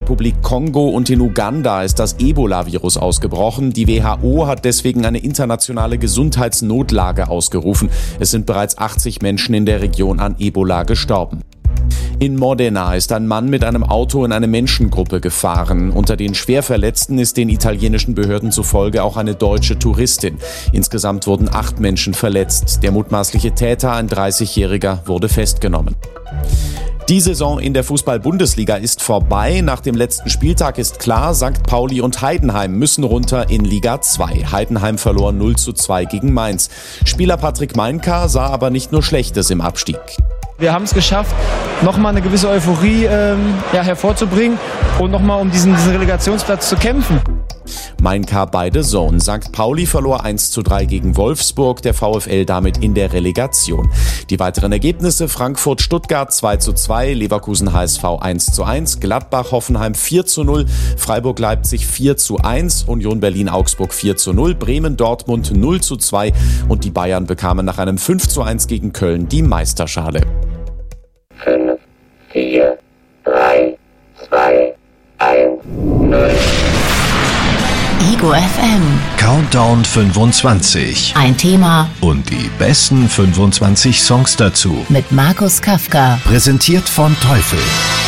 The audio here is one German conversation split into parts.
Demokratischen Kongo und in Uganda ist das Ebola-Virus ausgebrochen. Die WHO hat deswegen eine internationale Gesundheitsnotlage ausgerufen. Es sind bereits 80 Menschen in der Region an Ebola gestorben. In Modena ist ein Mann mit einem Auto in eine Menschengruppe gefahren. Unter den Schwerverletzten ist den italienischen Behörden zufolge auch eine deutsche Touristin. Insgesamt wurden 8 Menschen verletzt. Der mutmaßliche Täter, ein 30-Jähriger, wurde festgenommen. Die Saison in der Fußball-Bundesliga ist vorbei. Nach dem letzten Spieltag ist klar, St. Pauli und Heidenheim müssen runter in Liga 2. Heidenheim verlor 0:2 gegen Mainz. Spieler Patrick Meinka sah aber nicht nur Schlechtes im Abstieg. Wir haben es geschafft, nochmal eine gewisse Euphorie hervorzubringen und nochmal um diesen Relegationsplatz zu kämpfen. Meinka bei The Zone. St. Pauli verlor 1:3 gegen Wolfsburg, der VfL damit in der Relegation. Die weiteren Ergebnisse: Frankfurt-Stuttgart 2:2, Leverkusen-HSV 1:1, Gladbach-Hoffenheim 4:0, Freiburg-Leipzig 4:1, Union Berlin-Augsburg 4:0, Bremen-Dortmund 0:2 und die Bayern bekamen nach einem 5:1 gegen Köln die Meisterschale. 5, 4, 3, 2, 1, 0. Ego FM. Countdown 25. Ein Thema Und die besten 25 Songs dazu. mit Markus Kafka. Präsentiert von Teufel.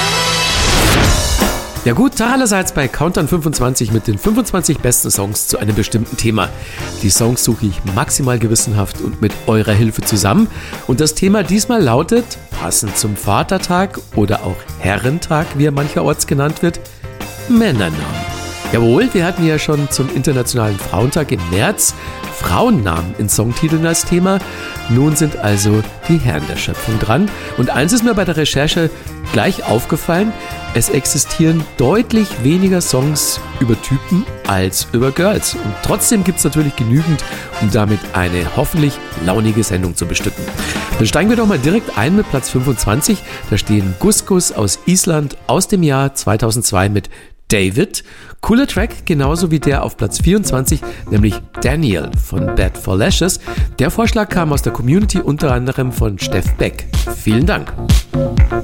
Ja gut, Tag allerseits bei Countdown 25 mit den 25 besten Songs zu einem bestimmten Thema. Die Songs suche ich maximal gewissenhaft und mit eurer Hilfe zusammen. Und das Thema diesmal lautet, passend zum Vatertag oder auch Herrentag, wie er mancherorts genannt wird, Männernamen. Jawohl, wir hatten ja schon zum Internationalen Frauentag im März Frauennamen in Songtiteln als Thema. Nun sind also die Herren der Schöpfung dran. Und eins ist mir bei der Recherche gleich aufgefallen: Es existieren deutlich weniger Songs über Typen als über Girls. Und trotzdem gibt es natürlich genügend, um damit eine hoffentlich launige Sendung zu bestücken. Dann steigen wir doch mal direkt ein mit Platz 25. Da stehen Guskus aus Island aus dem Jahr 2002 mit David. Cooler Track, genauso wie der auf Platz 24, nämlich Daniel von Bad for Lashes. Der Vorschlag kam aus der Community, unter anderem von Steff Beck. Vielen Dank.